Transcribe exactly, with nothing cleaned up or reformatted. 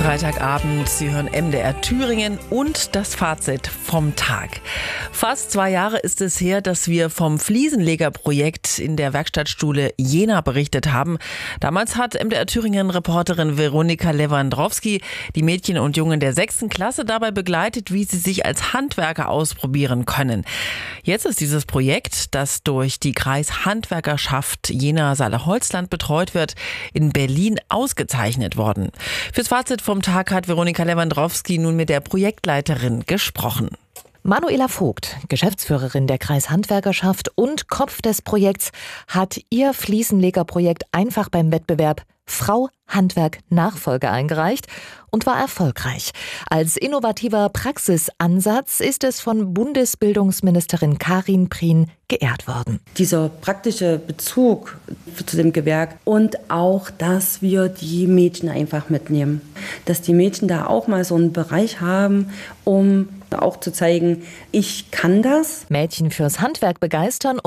Freitagabend, Sie hören M D R Thüringen und das Fazit vom Tag. Fast zwei Jahre ist es her, dass wir vom Fliesenlegerprojekt in der Werkstattschule Jena berichtet haben. Damals hat M D R Thüringen-Reporterin Veronika Lewandowski die Mädchen und Jungen der sechsten Klasse dabei begleitet, wie sie sich als Handwerker ausprobieren können. Jetzt ist dieses Projekt, das durch die Kreishandwerkerschaft Jena-Saale-Holzland betreut wird, in Berlin ausgezeichnet worden. Fürs Fazit vom Tag hat Veronika Lewandowski nun mit der Projektleiterin gesprochen. Manuela Vogt, Geschäftsführerin der Kreishandwerkerschaft und Kopf des Projekts, hat ihr Fliesenlegerprojekt einfach beim Wettbewerb Frau Handwerk Nachfolge eingereicht und war erfolgreich. Als innovativer Praxisansatz ist es von Bundesbildungsministerin Karin Prien geehrt worden. Dieser praktische Bezug zu dem Gewerk und auch, dass wir die Mädchen einfach mitnehmen. Dass die Mädchen da auch mal so einen Bereich haben, um auch zu zeigen, ich kann das. Mädchen fürs Handwerk begeistern